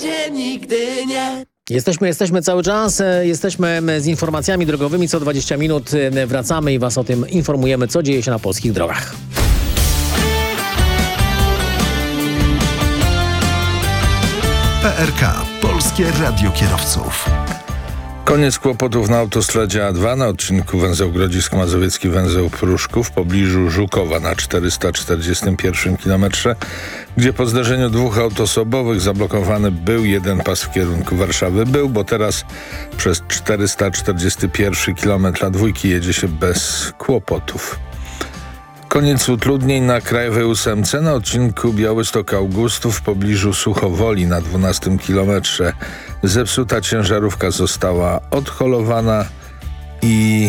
będzie nigdy nie. Jesteśmy cały czas, jesteśmy z informacjami drogowymi. Co 20 minut wracamy i Was o tym informujemy, co dzieje się na polskich drogach. PRK, Polskie Radio Kierowców. Koniec kłopotów na autostradzie A2 na odcinku węzeł Grodzisk Mazowiecki, węzeł Pruszków w pobliżu Żukowa na 441 km, gdzie po zdarzeniu dwóch autosobowych zablokowany był jeden pas w kierunku Warszawy. Bo teraz przez 441 km A2 jedzie się bez kłopotów. Koniec utrudnień na Krajowej 8 na odcinku Białystok-Augustów w pobliżu Suchowoli na 12 kilometrze. Zepsuta ciężarówka została odholowana i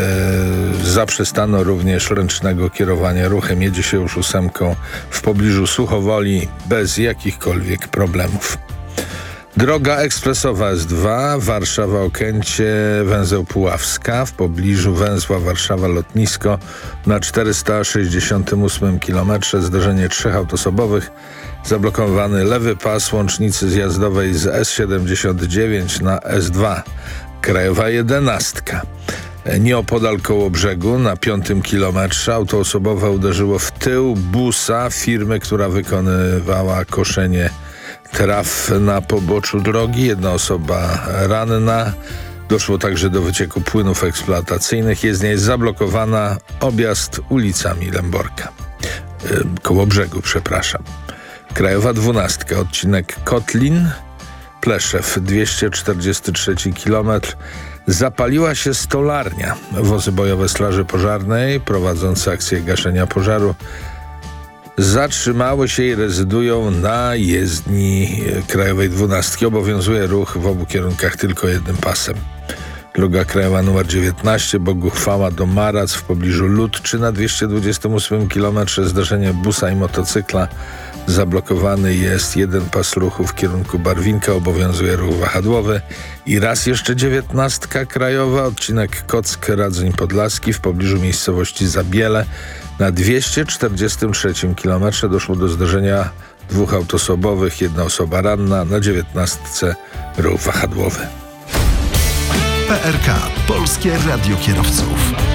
zaprzestano również ręcznego kierowania ruchem. Jedzie się już 8 w pobliżu Suchowoli bez jakichkolwiek problemów. Droga ekspresowa S2, Warszawa-Okęcie, węzeł Puławska w pobliżu węzła Warszawa-Lotnisko na 468 km. Zdarzenie trzech autosobowych. Zablokowany lewy pas łącznicy zjazdowej z S79 na S2. Krajowa 11. Nieopodal Kołobrzegu na 5 kilometrze auto osobowe uderzyło w tył busa firmy, która wykonywała koszenie traw na poboczu drogi. Jedna osoba ranna. Doszło także do wycieku płynów eksploatacyjnych. Jezdnia jest zablokowana. Objazd ulicami Kołobrzegu. Krajowa 12. Odcinek Kotlin, Pleszew, 243 km. Zapaliła się stolarnia. Wozy bojowe Straży Pożarnej prowadzące akcję gaszenia pożaru zatrzymały się i rezydują na jezdni Krajowej 12. Obowiązuje ruch w obu kierunkach tylko jednym pasem. Droga krajowa nr 19 Boguchwała do Marac w pobliżu Ludczy na 228 km. Zdarzenie busa i motocykla. Zablokowany jest jeden pas ruchu w kierunku Barwinka. Obowiązuje ruch wahadłowy. I raz jeszcze 19 krajowa, odcinek Kock-Radzyń Podlaski w pobliżu miejscowości Zabiele. Na 243 km doszło do zdarzenia dwóch autosobowych, jedna osoba ranna. Na 19 ruch wahadłowy. PRK, Polskie Radio Kierowców.